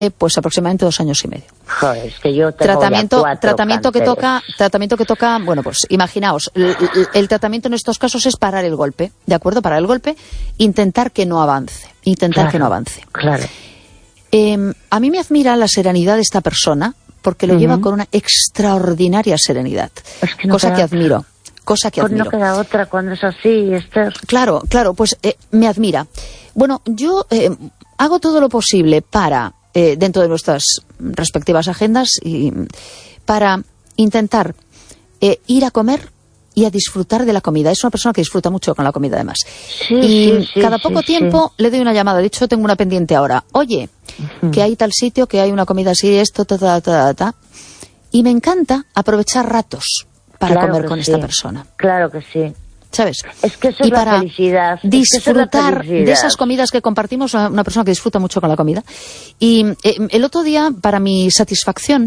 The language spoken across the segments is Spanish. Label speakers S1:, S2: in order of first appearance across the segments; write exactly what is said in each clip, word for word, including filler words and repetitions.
S1: pues aproximadamente dos años y medio.
S2: Joder, es que yo tengo
S1: tratamiento,
S2: ya cuatro
S1: tratamiento que
S2: cánceres.
S1: toca, tratamiento que toca, bueno, pues imaginaos, el, el, el tratamiento en estos casos es parar el golpe, ¿de acuerdo? Parar el golpe, intentar que no avance, intentar
S2: Claro,
S1: que no avance.
S2: Claro.
S1: Eh, a mí me admira la serenidad de esta persona, porque lo uh-huh. lleva con una extraordinaria serenidad,
S2: es que no
S1: cosa
S2: queda...
S1: que admiro. Cosa que
S2: pues
S1: admiro.
S2: no queda otra cuando es así, Esther.
S1: Claro, claro, pues eh, me admira. Bueno, yo eh, hago todo lo posible para, eh, dentro de nuestras respectivas agendas, y para intentar eh, ir a comer y a disfrutar de la comida. Es una persona que disfruta mucho con la comida, además.
S2: Sí,
S1: y
S2: sí,
S1: cada
S2: sí,
S1: poco
S2: sí,
S1: tiempo sí. le doy una llamada. De hecho, tengo una pendiente ahora. Oye, uh-huh. que hay tal sitio, que hay una comida así, esto, ta, ta, ta, ta. Y me encanta aprovechar ratos para
S2: claro
S1: comer con
S2: sí.
S1: esta persona.
S2: Claro que sí.
S1: ¿Sabes?
S2: Es que eso
S1: y
S2: es
S1: para
S2: la felicidad.
S1: disfrutar
S2: es que es la felicidad.
S1: de esas comidas que compartimos, una persona que disfruta mucho con la comida. Y eh, el otro día, para mi satisfacción,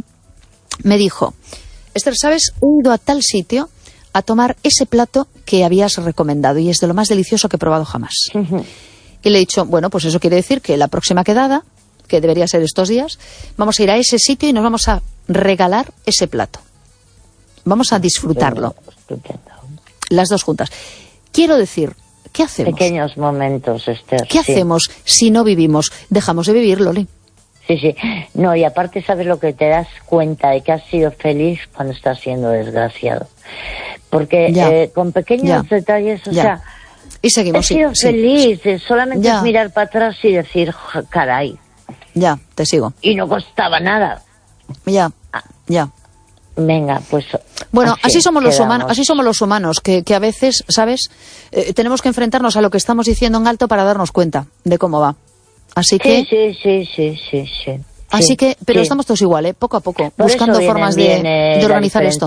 S1: me dijo, Esther, ¿sabes? He ido a tal sitio a tomar ese plato que habías recomendado y es de lo más delicioso que he probado jamás. Uh-huh. Y le he dicho, bueno, pues eso quiere decir que la próxima quedada, que debería ser estos días, vamos a ir a ese sitio y nos vamos a regalar ese plato. Vamos a disfrutarlo.
S2: Estupendo.
S1: Las dos juntas. Quiero decir, ¿qué hacemos?
S2: Pequeños momentos, Esther.
S1: ¿Qué
S2: sí.
S1: hacemos si no vivimos? Dejamos de vivir, Loli.
S2: Sí, sí. No, y aparte sabes lo que te das cuenta de que has sido feliz cuando estás siendo desgraciado. Porque eh, con pequeños ya. detalles, o
S1: ya.
S2: sea...
S1: Y seguimos,
S2: he sido
S1: sí,
S2: feliz,
S1: sí.
S2: solamente
S1: ya.
S2: es mirar para atrás y decir, caray.
S1: Ya, te sigo.
S2: Y no costaba nada.
S1: Ya, ya.
S2: Venga, pues...
S1: Bueno, así, así somos
S2: quedamos.
S1: los humanos, así somos los humanos, que, que a veces, ¿sabes? Eh, tenemos que enfrentarnos a lo que estamos diciendo en alto para darnos cuenta de cómo va. Así que...
S2: Sí, sí, sí, sí, sí.
S1: Así
S2: sí,
S1: que, pero
S2: sí.
S1: estamos todos igual, ¿eh? Poco a poco,
S2: Por
S1: buscando
S2: eso
S1: formas
S2: vienen,
S1: de,
S2: viene
S1: de organizar
S2: la
S1: esto.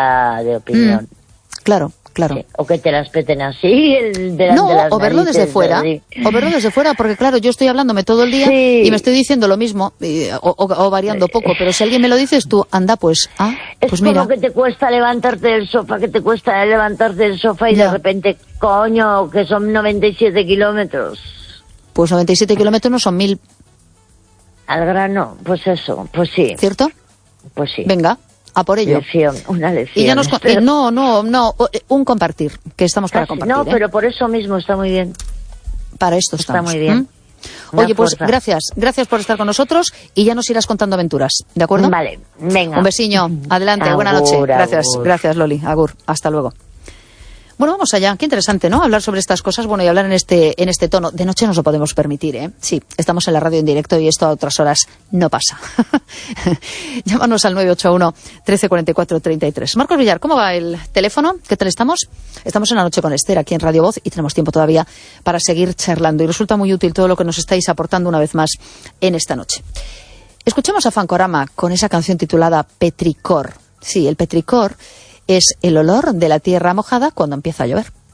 S2: de opinión.
S1: Mm, claro, claro.
S2: Sí, o que te las peten así, el de
S1: no,
S2: de las
S1: o verlo desde fuera,
S2: de...
S1: o verlo desde fuera, porque claro, yo estoy hablándome todo el día
S2: sí.
S1: y me estoy diciendo lo mismo, y, o, o, o variando poco, pero si alguien me lo dices tú, anda, pues, ah,
S2: es
S1: pues
S2: como
S1: mira.
S2: que te cuesta levantarte del sofá, que te cuesta levantarte del sofá y
S1: ya.
S2: de repente, coño, que son noventa y siete kilómetros.
S1: Pues noventa y siete kilómetros no son mil.
S2: Al grano, pues eso, pues sí.
S1: ¿Cierto?
S2: Pues sí.
S1: Venga, a por ello.
S2: Lección, una lección.
S1: Y ya nos, pero... no, no, no, un compartir, que estamos
S2: Casi,
S1: para compartir.
S2: No,
S1: ¿eh?
S2: pero por eso mismo está muy bien.
S1: Para esto
S2: está
S1: estamos.
S2: Está muy bien.
S1: ¿Mm? Oye, pues fuerza. gracias, gracias por estar con nosotros y ya nos irás contando aventuras, ¿de acuerdo?
S2: Vale, venga.
S1: Un besiño, adelante,
S2: agur,
S1: buena noche. Gracias,
S2: agur.
S1: gracias Loli, agur, hasta luego. Bueno, vamos allá. Qué interesante, ¿no? Hablar sobre estas cosas, bueno, y hablar en este en este tono. De noche nos lo podemos permitir, ¿eh? Sí, estamos en la radio en directo y esto a otras horas no pasa. Llámanos al nueve ocho uno, trece cuarenta y cuatro, treinta y tres. Marcos Villar, ¿cómo va el teléfono? ¿Qué tal estamos? Estamos en La Noche con Esther, aquí en Radio Voz, y tenemos tiempo todavía para seguir charlando. Y resulta muy útil todo lo que nos estáis aportando una vez más en esta noche. Escuchemos a Fancorama con esa canción titulada Petricor. Sí, el petricor es el olor de la tierra mojada cuando empieza a llover.